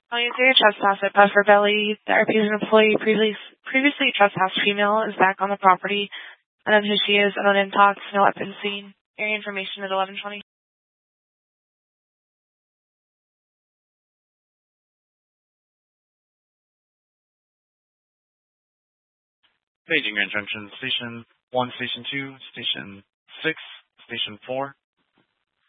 Calling you through your trespass at Puffer Belly. The RP's an employee previously trespassed female is back on the property. I don't know who she is. I don't know talks. No weapons seen. Area information at 11:20. Paging Grand Junction, Station 1, Station 2, Station 6, Station 4.